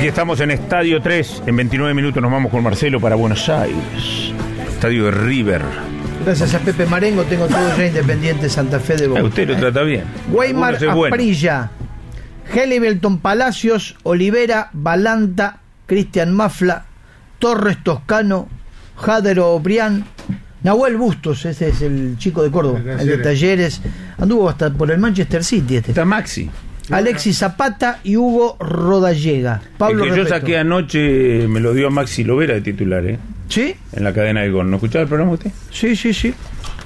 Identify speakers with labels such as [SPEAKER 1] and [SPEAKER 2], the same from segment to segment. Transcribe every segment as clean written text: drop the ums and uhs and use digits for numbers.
[SPEAKER 1] Aquí estamos en Estadio 3. En 29 minutos nos vamos con Marcelo para Buenos Aires. Estadio de River.
[SPEAKER 2] Gracias a Pepe Marengo tengo todo ya Independiente Santa Fe de Boca.
[SPEAKER 1] Usted lo trata bien.
[SPEAKER 2] Weimar Asprilla, Helibelton Palacios, Olivera, Balanta, Cristian Mafla, Torres Toscano, Jadero Obrián, Nahuel Bustos, ese es el chico de Córdoba, el de Talleres, anduvo hasta por el Manchester City
[SPEAKER 1] Está Maxi.
[SPEAKER 2] Alexis Zapata y Hugo Rodallega. Pablo
[SPEAKER 1] el que yo saqué anoche me lo dio a Maxi Lovera de titular, ¿eh?
[SPEAKER 2] ¿Sí?
[SPEAKER 1] En la cadena del Gol. ¿No escuchaba el programa usted?
[SPEAKER 2] Sí.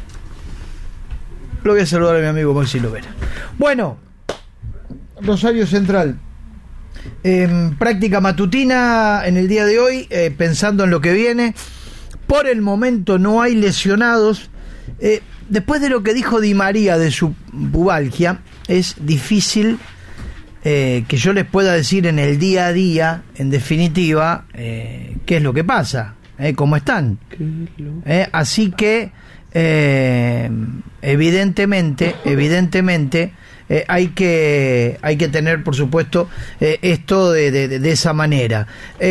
[SPEAKER 2] Lo voy a saludar a mi amigo Maxi Lovera. Bueno, Rosario Central. Práctica matutina en el día de hoy, pensando en lo que viene. Por el momento no hay lesionados. Después de lo que dijo Di María de su pubalgia, es difícil que yo les pueda decir en el día a día, en definitiva, qué es lo que pasa, cómo están. Así que, evidentemente, hay que tener, por supuesto, esto de esa manera.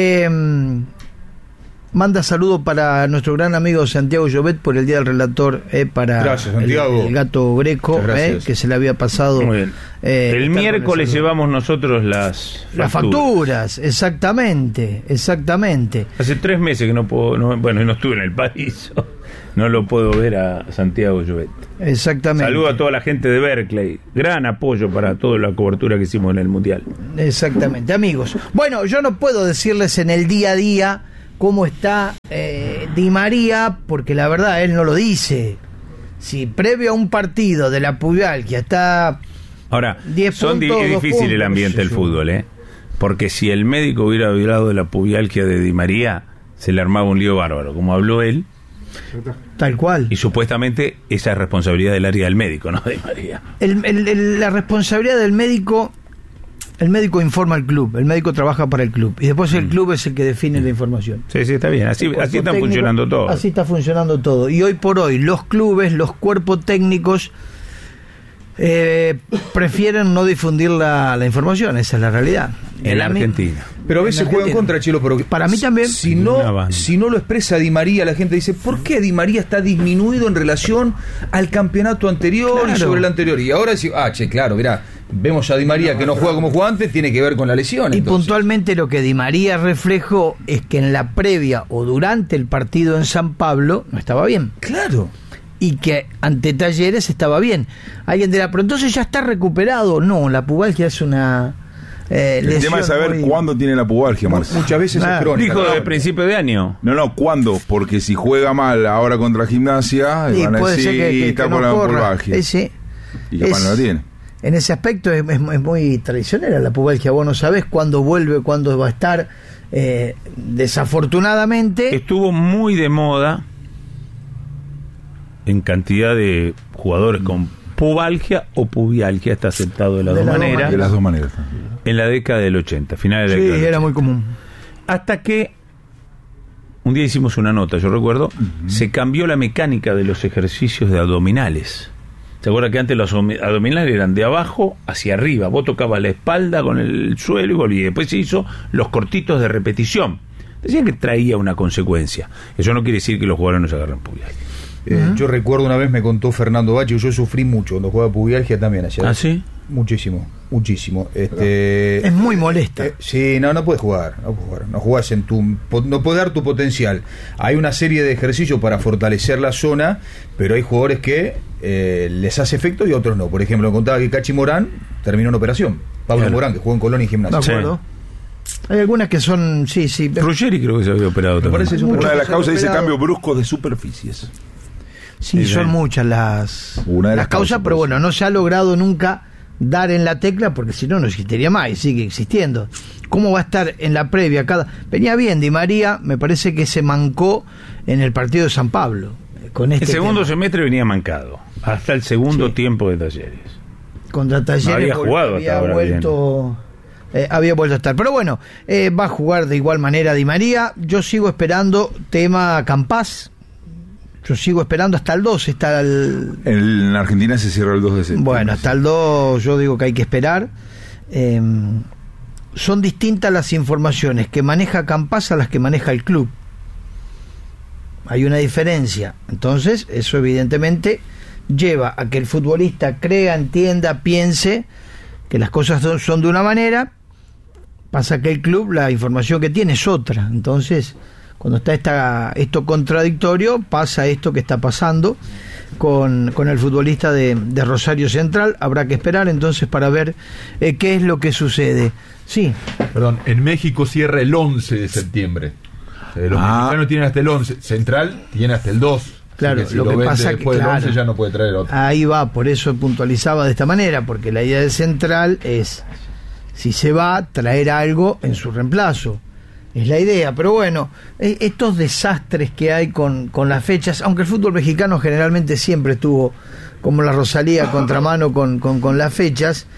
[SPEAKER 2] Manda saludos para nuestro gran amigo Santiago Llobet por el Día del Relator, para
[SPEAKER 3] gracias, Santiago.
[SPEAKER 2] El gato Greco, que se le había pasado.
[SPEAKER 1] Muy bien. El miércoles llevamos nosotros las
[SPEAKER 2] facturas, exactamente.
[SPEAKER 1] Hace 3 meses que no estuve en el país. No lo puedo ver a Santiago Llobet.
[SPEAKER 2] Exactamente.
[SPEAKER 1] Saludo a toda la gente de Berkeley. Gran apoyo para toda la cobertura que hicimos en el Mundial.
[SPEAKER 2] Exactamente, amigos. Bueno, yo no puedo decirles en el día a día cómo está Di María, porque la verdad él no lo dice. Si previo a un partido de la pubalgia está...
[SPEAKER 1] Ahora,
[SPEAKER 2] 10 puntos,
[SPEAKER 1] es difícil el ambiente del fútbol, porque si el médico hubiera hablado de la pubalgia de Di María, se le armaba un lío bárbaro, como habló él.
[SPEAKER 2] Tal cual.
[SPEAKER 1] Y supuestamente esa es responsabilidad del área del médico, no de Di María.
[SPEAKER 2] La responsabilidad del médico... El médico informa al club, el médico trabaja para el club y después el club es el que define la información.
[SPEAKER 1] Sí, está bien, así están funcionando todo.
[SPEAKER 2] Así está funcionando todo. Y hoy por hoy los clubes, los cuerpos técnicos prefieren no difundir la información, esa es la realidad.
[SPEAKER 1] En la Argentina.
[SPEAKER 3] Pero a veces juega en contra, Chilo, pero
[SPEAKER 2] para mí también.
[SPEAKER 3] Si no lo expresa Di María, la gente dice, ¿por qué Di María está disminuido en relación al campeonato anterior y sobre el anterior? Y ahora decimos, claro, mirá, vemos a Di María que no juega como jugaba antes, tiene que ver con la lesión.
[SPEAKER 2] Y
[SPEAKER 3] entonces,
[SPEAKER 2] puntualmente lo que Di María reflejó es que en la previa o durante el partido en San Pablo no estaba bien.
[SPEAKER 3] Claro.
[SPEAKER 2] Y que ante Talleres estaba bien. Alguien dirá, pero entonces ya está recuperado. No, la pubalgia es una...
[SPEAKER 4] el tema es saber cuándo tiene la pubalgia, Marcelo.
[SPEAKER 3] Muchas veces es crónica.
[SPEAKER 1] Dijo de principio de año.
[SPEAKER 4] No, ¿cuándo? Porque si juega mal ahora contra Gimnasia,
[SPEAKER 2] y
[SPEAKER 4] van a
[SPEAKER 2] puede
[SPEAKER 4] decir
[SPEAKER 2] que
[SPEAKER 4] está
[SPEAKER 2] no
[SPEAKER 4] con la
[SPEAKER 2] corra.
[SPEAKER 4] pubalgia. Y capaz no la tiene.
[SPEAKER 2] En ese aspecto es muy traicionera la pubalgia. Vos no sabés cuándo vuelve, cuándo va a estar. Desafortunadamente...
[SPEAKER 1] Estuvo muy de moda en cantidad de jugadores con pubalgia o pubialgia, está aceptado de las dos maneras.
[SPEAKER 4] De las dos maneras.
[SPEAKER 1] En la década del 80, finales de la década del 80.
[SPEAKER 2] Era muy común.
[SPEAKER 1] Hasta que un día hicimos una nota, yo recuerdo, se cambió la mecánica de los ejercicios de abdominales. ¿Se acuerda que antes los abdominales eran de abajo hacia arriba? Vos tocabas la espalda con el suelo y volvías. Después se hizo los cortitos de repetición. Decían que traía una consecuencia. Eso no quiere decir que los jugadores no se agarran pubialgia.
[SPEAKER 3] Yo recuerdo una vez me contó Fernando Bachi, yo sufrí mucho cuando jugaba pubialgia también ayer.
[SPEAKER 1] ¿Ah, sí?
[SPEAKER 3] Muchísimo.
[SPEAKER 2] Es muy molesta.
[SPEAKER 3] Sí, no puedes jugar, no jugás no puedes dar tu potencial. Hay una serie de ejercicios para fortalecer la zona, pero hay jugadores que les hace efecto y otros no. Por ejemplo, me contaba que Cachi Morán terminó una operación. Pablo Morán, que jugó en Colón y Gimnasia.
[SPEAKER 2] De acuerdo. Sí. Hay algunas que son, sí.
[SPEAKER 1] Ruggeri creo que se había operado también.
[SPEAKER 4] Una de las causas dice cambio brusco de superficies.
[SPEAKER 2] Sí, son muchas las causas, pero bueno, no se ha logrado nunca dar en la tecla, porque si no existiría más y sigue existiendo. ¿Cómo va a estar en la previa? Venía bien Di María, me parece que se mancó en el partido de San Pablo. Con el
[SPEAKER 1] segundo semestre venía mancado, hasta el segundo tiempo de Talleres.
[SPEAKER 2] Contra Talleres había vuelto a estar. Pero bueno, va a jugar de igual manera Di María. Yo sigo esperando tema Campás. Yo sigo esperando hasta el 2.
[SPEAKER 4] En Argentina se cierra el 2 de septiembre.
[SPEAKER 2] Bueno, hasta el 2 yo digo que hay que esperar. son distintas las informaciones que maneja Campás a las que maneja el club. Hay una diferencia. Entonces, eso evidentemente lleva a que el futbolista crea, entienda, piense que las cosas son de una manera. Pasa que el club, la información que tiene es otra. Entonces, cuando está esto contradictorio, pasa esto que está pasando con el futbolista de Rosario Central. Habrá que esperar entonces para ver qué es lo que sucede. Sí.
[SPEAKER 5] Perdón, en México cierra el 11 de septiembre. Los mexicanos tienen hasta el 11. Central tiene hasta el 2.
[SPEAKER 2] Claro,
[SPEAKER 5] que si
[SPEAKER 2] lo que pasa
[SPEAKER 5] es que después del 11 ya no puede traer otro.
[SPEAKER 2] Ahí va, por eso puntualizaba de esta manera, porque la idea de Central es, si se va, traer algo en su reemplazo. Es la idea, pero bueno, estos desastres que hay con las fechas, aunque el fútbol mexicano generalmente siempre estuvo como la Rosalía contramano con las fechas,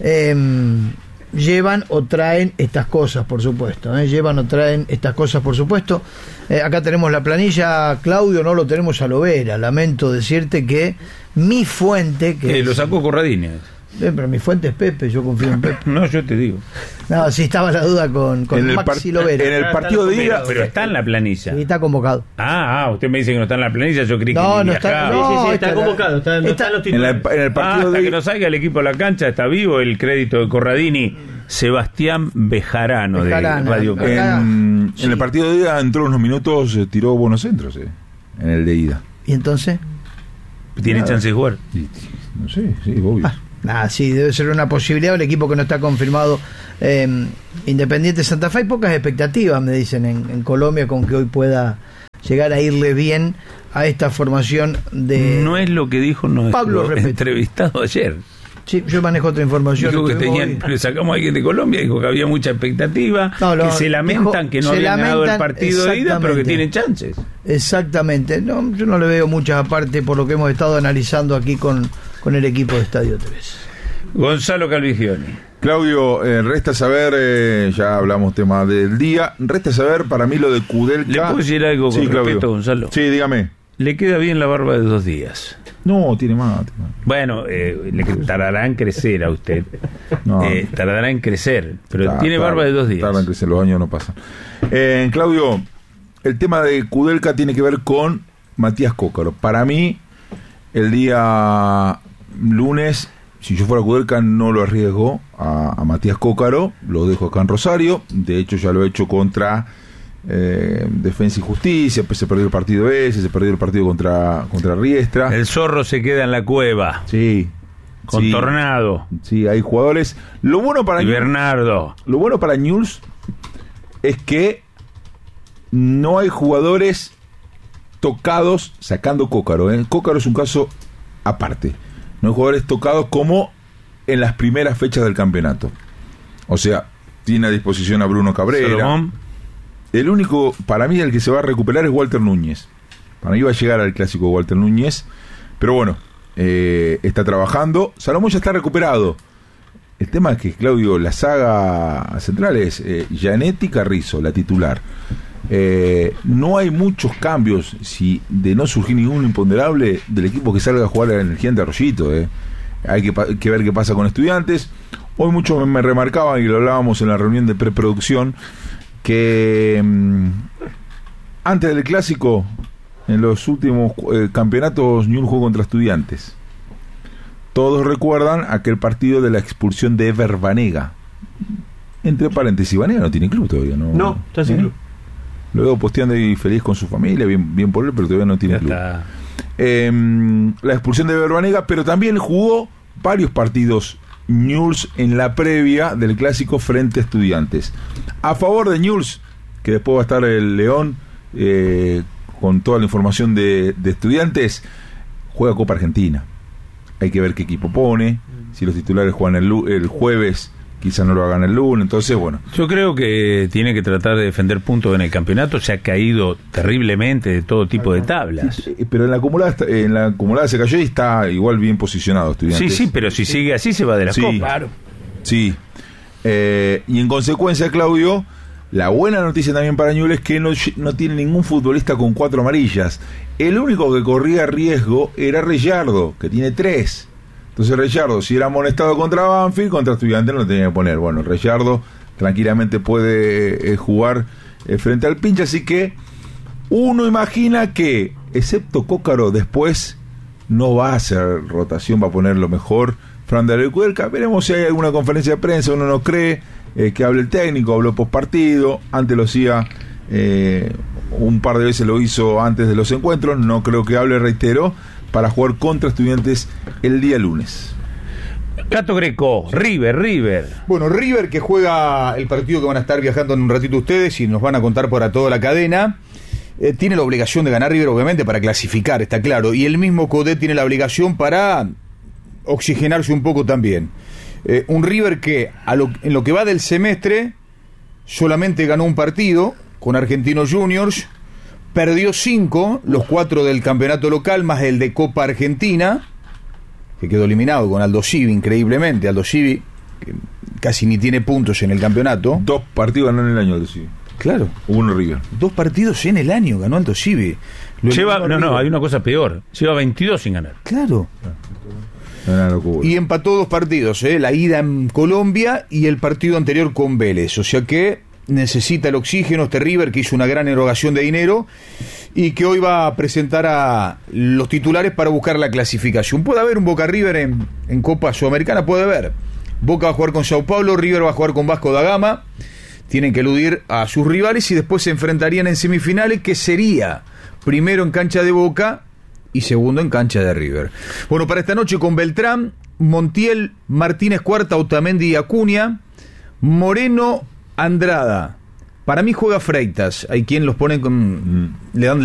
[SPEAKER 2] llevan o traen estas cosas, por supuesto. Llevan o traen estas cosas, por supuesto. Acá tenemos la planilla, Claudio, no lo tenemos a Lovera. Lamento decirte que mi fuente... que
[SPEAKER 1] lo sacó Corradini.
[SPEAKER 2] Pero mi fuente es Pepe, yo confío en Pepe.
[SPEAKER 1] No, yo te digo.
[SPEAKER 2] No, sí estaba la duda con Maxi Lovera.
[SPEAKER 4] En el partido de ida...
[SPEAKER 1] Pero está en la planilla.
[SPEAKER 2] Sí, está convocado.
[SPEAKER 1] Usted me dice que no está en la planilla, yo creí que
[SPEAKER 2] no
[SPEAKER 1] ni
[SPEAKER 2] está,
[SPEAKER 1] viajaba.
[SPEAKER 2] no,
[SPEAKER 6] está convocado, está los titulares.
[SPEAKER 4] En el partido
[SPEAKER 1] hasta
[SPEAKER 4] de
[SPEAKER 1] que no salga el equipo a la cancha, está vivo el crédito de Corradini. Sebastián Bejarano de Radio Caracas.
[SPEAKER 4] En el partido de ida entró unos minutos, tiró buenos centros en el de ida.
[SPEAKER 2] ¿Y entonces?
[SPEAKER 1] ¿Tiene chance de jugar?
[SPEAKER 4] No sé, sí, obvio.
[SPEAKER 2] Sí, debe ser una posibilidad. El equipo que no está confirmado, Independiente Santa Fe, hay pocas expectativas, me dicen, en Colombia, con que hoy pueda llegar a irle bien a esta formación de...
[SPEAKER 1] No es lo que dijo
[SPEAKER 2] Pablo
[SPEAKER 1] nuestro entrevistado ayer.
[SPEAKER 2] Sí, yo manejo otra información.
[SPEAKER 1] Dijo que le sacamos a alguien de Colombia, dijo que había mucha expectativa, que se lamentan que no habían ganado el partido de ida, pero que tienen chances.
[SPEAKER 2] Exactamente. No, yo no le veo muchas aparte por lo que hemos estado analizando aquí con el equipo de Estadio 3.
[SPEAKER 1] Gonzalo Calvigioni.
[SPEAKER 4] Claudio, resta saber, ya hablamos tema del día, resta saber para mí lo de Kudelka.
[SPEAKER 1] ¿Le puedo decir algo con respeto, Gonzalo?
[SPEAKER 4] Sí, dígame.
[SPEAKER 1] Le queda bien la barba de 2 días.
[SPEAKER 4] No, tiene más.
[SPEAKER 1] Bueno, le tardará en crecer a usted.
[SPEAKER 4] No.
[SPEAKER 1] Tardará en crecer, pero tiene barba de 2 días.
[SPEAKER 4] Tarda en crecer, los años no pasan. Claudio, el tema de Kudelka tiene que ver con Matías Cócaro. Para mí, el día lunes, si yo fuera Kudelka, no lo arriesgo a Matías Cócaro, lo dejo acá en Rosario. De hecho, ya lo he hecho contra Defensa y Justicia, pues se perdió el partido ese, se perdió el partido contra Riestra.
[SPEAKER 1] El zorro se queda en la cueva.
[SPEAKER 4] Sí.
[SPEAKER 1] Con Tornado.
[SPEAKER 4] Sí, hay jugadores. Lo bueno para
[SPEAKER 1] Bernardo.
[SPEAKER 4] Lo bueno para Newell's es que no hay jugadores tocados sacando Cócaro. Cócaro es un caso aparte. No hay jugadores tocados como en las primeras fechas del campeonato. O sea, tiene a disposición a Bruno Cabrera.
[SPEAKER 1] Salomón.
[SPEAKER 4] El único, para mí, el que se va a recuperar es Walter Núñez. Para mí va a llegar al clásico Walter Núñez. Pero bueno, está trabajando. Salomón ya está recuperado. El tema es que, Claudio, la saga central es Gianetti Carrizo, la titular. No hay muchos cambios, si de no surgir ningún imponderable, del equipo que salga a jugar a la Energía de Arroyito. Hay que ver qué pasa con Estudiantes. Hoy muchos me remarcaban, y lo hablábamos en la reunión de preproducción, que antes del clásico, en los últimos campeonatos, Newell's jugó contra Estudiantes. Todos recuerdan aquel partido de la expulsión de Ever Banega. Entre paréntesis, Banega no tiene club todavía, ¿no?
[SPEAKER 6] No, está sin club.
[SPEAKER 4] Lo veo posteando y feliz con su familia, bien por él, pero todavía no tiene club. La expulsión de Ever Banega, pero también jugó varios partidos Newell's en la previa del clásico frente a Estudiantes. A favor de Newell's, que después va a estar el León con toda la información de Estudiantes, juega Copa Argentina. Hay que ver qué equipo pone. Si los titulares juegan el jueves, quizás no lo hagan el lunes. Entonces, bueno,
[SPEAKER 1] yo creo que tiene que tratar de defender puntos en el campeonato. Se ha caído terriblemente de todo tipo de tablas.
[SPEAKER 4] Sí, pero en la acumulada se cayó y está igual bien posicionado Estudiantes.
[SPEAKER 1] Sí, pero si sigue así se va de la Copa.
[SPEAKER 2] Claro.
[SPEAKER 4] Sí. Y en consecuencia, Claudio, la buena noticia también para Newell's es que no tiene ningún futbolista con 4 amarillas. El único que corría riesgo era Reyardo, que tiene 3. Entonces Reyardo, si era amonestado contra Banfield, contra Estudiantes no lo tenía que poner. Bueno, Reyardo tranquilamente puede jugar frente al Pincha, así que uno imagina que, excepto Cócaro, después no va a hacer rotación, va a poner lo mejor Fran de Arecuerca. Veremos si hay alguna conferencia de prensa, uno no cree que hable el técnico, habló postpartido, antes lo hacía, un par de veces lo hizo antes de los encuentros, no creo que hable, reitero, para jugar contra Estudiantes el día lunes.
[SPEAKER 1] Cato Greco, River.
[SPEAKER 3] Bueno, River que juega el partido que van a estar viajando en un ratito ustedes y nos van a contar por a toda la cadena. Tiene la obligación de ganar River, obviamente, para clasificar, está claro. Y el mismo Codet tiene la obligación para oxigenarse un poco también. Un River que en lo que va del semestre solamente ganó un partido con Argentinos Juniors, perdió 5, los 4 del campeonato local, más el de Copa Argentina, que quedó eliminado con Aldo Civi, increíblemente. Aldo Civi, que casi ni tiene puntos en el campeonato.
[SPEAKER 4] 2 partidos ganó en el año Aldo Civi.
[SPEAKER 3] Claro.
[SPEAKER 4] 1 River.
[SPEAKER 3] 2 partidos en el año ganó Aldo Civi.
[SPEAKER 1] Hay una cosa peor. Lleva 22 sin ganar.
[SPEAKER 3] Claro. Y empató 2 partidos, la ida en Colombia y el partido anterior con Vélez. O sea que necesita el oxígeno este River, que hizo una gran erogación de dinero y que hoy va a presentar a los titulares para buscar la clasificación. Puede haber un Boca River en Copa Sudamericana, puede haber. Boca va a jugar con Sao Paulo, River va a jugar con Vasco da Gama. Tienen que eludir a sus rivales y después se enfrentarían en semifinales, que sería primero en cancha de Boca y segundo en cancha de River. Bueno, para esta noche con Beltrán, Montiel, Martínez Cuarta, Otamendi y Acuña, Moreno, Andrada. Para mí juega Freitas. Hay quien los pone con... le dan